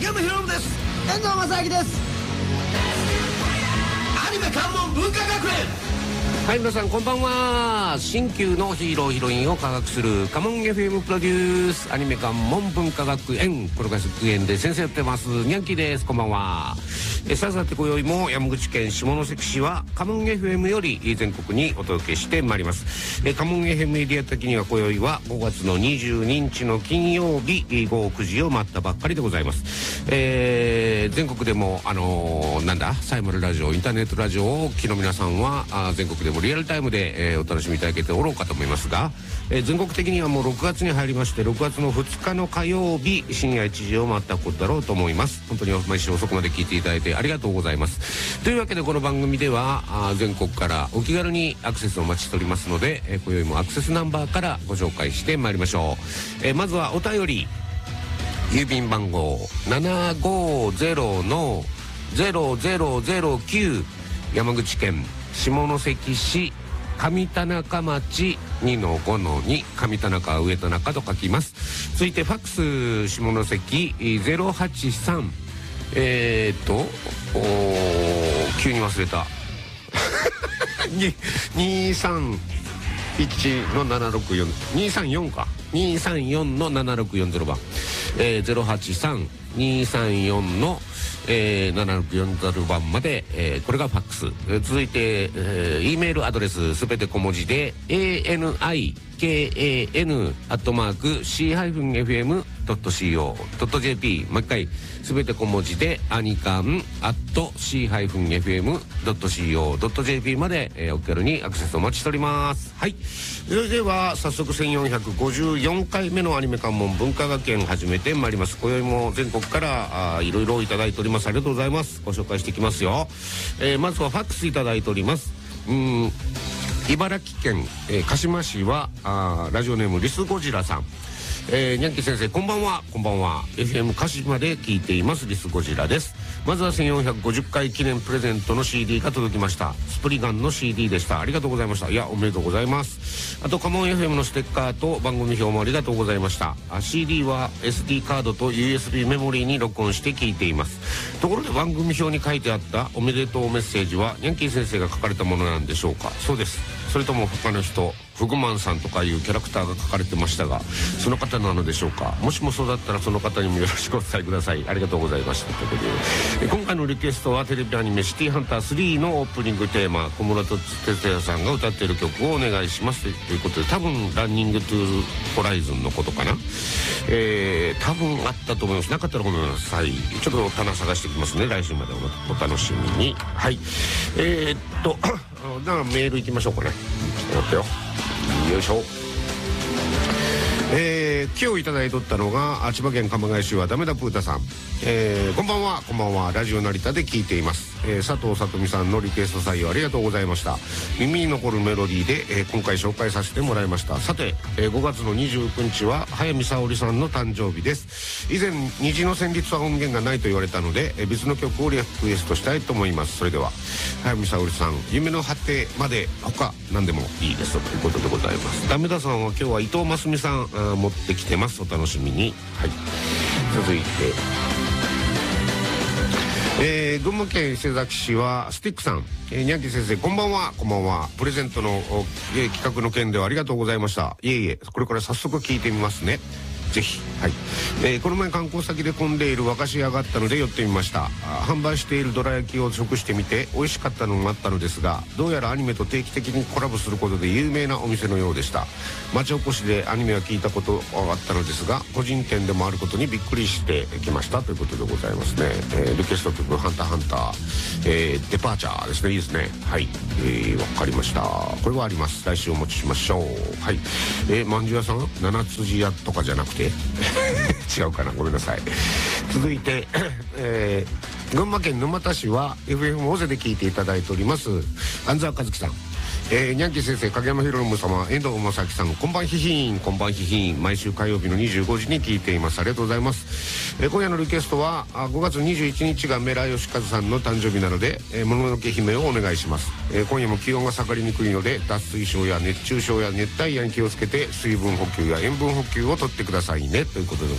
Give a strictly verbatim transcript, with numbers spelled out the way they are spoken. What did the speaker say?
山博信です。 遠藤正明です。 アニメ関門文化学園。 はい、皆さんこんばんは。新旧のヒーローヒロインを科学するカモン エフエム プロデュースアニメ関門文化学園、これが学園で先生やってますニャンキーです。こんばんは。えさあさて今宵も山口県下関市はカモン エフエム より全国にお届けしてまいります。えカモン エフエム エリア的には今宵はごがつのにじゅうににちの金曜日ごごくじを待ったばっかりでございます。えー、全国でもあのー、なんだサイマルラジオインターネットラジオをお聞きの皆さんはあ全国でもリアルタイムで、えー、お楽しみいただけておろうかと思いますが、えー、全国的にはもうろくがつに入りまして、ろくがつのふつかの火曜日深夜いちじを待ったことだろうと思います。本当に毎週遅くまで聞いていただいてありがとうございます。というわけでこの番組ではあ全国からお気軽にアクセスをお待ちしておりますので、えー、今宵もアクセスナンバーからご紹介してまいりましょう。えー、まずはお便り、郵便番号 ななごゼロのゼロゼロゼロきゅう 山口県下関市上田中町 にのごのに 上田中上田中と書きます。続いてファックス下関ゼロはちさんえーっとお急に忘れたにさんいちのななろくよん にさんよんかにさんよんのななろくよんゼロ番、えー、ゼロはちさんにさんよんのえー、ななろくよんゼロ番まで、えー、これがファックス、えー、続いて、えー、E メールアドレスすべて小文字で エーエヌアイケーエーエヌ アットマーク シーエフエム ドット シーオー ドット ジェーピー もう一回すべて小文字でアニカン アット シーエフエム ドット シーオー ドット ジェーピー まで、えー、お気軽にアクセスお待ちしております。はい、それでは早速せんよんひゃくごじゅうよんかいめのアニメ関門文化学園始めてまいります。今宵も全国からあいろいろいただいております。ありがとうございます。ご紹介していきますよ。えー、まずはファックスいただいております。うーん茨城県、えー、鹿島市はあラジオネームリスゴジラさん、えー、ニャンキー先生こんばんは。こんばんは。 エフエム 鹿島で聞いていますリスゴジラです。まずはせんよんひゃくごじゅっかい記念プレゼントの シーディー が届きました。スプリガンの シーディー でした。ありがとうございました。いやおめでとうございます。あとカモン エフエム のステッカーと番組表もありがとうございました。あ シーディー は エスディー カードと ユーエスビー メモリーに録音して聞いています。ところで番組表に書いてあったおめでとうメッセージはニャンキー先生が書かれたものなんでしょうか。そうです。それとも他の人、フグマンさんとかいうキャラクターが書かれてましたが、その方なのでしょうか。もしもそうだったらその方にもよろしくお伝えください。ありがとうございました。ということで今回のリクエストはテレビアニメシティハンタースリーのオープニングテーマ、小室哲哉さんが歌っている曲をお願いしますということで、多分ランニングトゥーホライズンのことかな、えー、多分あったと思います。なかったらごめんなさい。ちょっと棚探してきますね。来週までお楽しみに。はい、えー、っとだからメール行きましょうかね。待ってよ、よいしょ。えー、今日いただいとったのが千葉県鎌ケ谷市はダメだプータさん、えー、こんばんは。こんばんは。ラジオ成田で聞いています。えー、佐藤さとみさんのリクエスト採用ありがとうございました。耳に残るメロディーで、えー、今回紹介させてもらいました。さて、えー、ごがつのにじゅうくにちは早見沙織さんの誕生日です。以前虹の旋律は音源がないと言われたので、えー、別の曲をリクエストしたいと思います。それでは早見沙織さん、夢の果てまで他何でもいいですということでございます。ダメださんは今日は伊藤真澄さん持ってきてます。お楽しみに。はい、続いて、えー、群馬県伊勢崎市はスティックさん、えー、ニャンキー先生こんばんは。こんばんは。プレゼントの、えー、企画の件ではありがとうございました。いえいえ、これから早速聞いてみますね。ぜひ。はい、えー、この前観光先で混んでいる和菓子屋があったので寄ってみました。販売しているどら焼きを食してみて美味しかったのもあったのですが、どうやらアニメと定期的にコラボすることで有名なお店のようでした。町おこしでアニメは聞いたことがあったのですが、個人店でもあることにびっくりしてきましたということでございますね。えー、リクエスト曲ハンターハンター、えー、デパーチャーですね。いいですね。はい、えー、わかりました。これはあります。来週お持ちしましょう。はい、えー、まんじゅう屋さん七辻屋とかじゃなくて違うかな、ごめんなさい。続いて、えー、群馬県沼田市は エフエム 尾瀬で聞いていただいております安澤和樹さん、えー、ニャンキー先生、影山博信様、遠藤正樹さん、こんばんひひん。こんばんひひん。毎週火曜日のにじゅうごじに聞いています。ありがとうございます。えー、今夜のリクエストはごがつにじゅういちにちがメラヨシカズさんの誕生日なので、えー、もののけ姫をお願いします。えー、今夜も気温が下がりにくいので脱水症や熱中症や熱帯夜に気をつけて水分補給や塩分補給をとってくださいねということで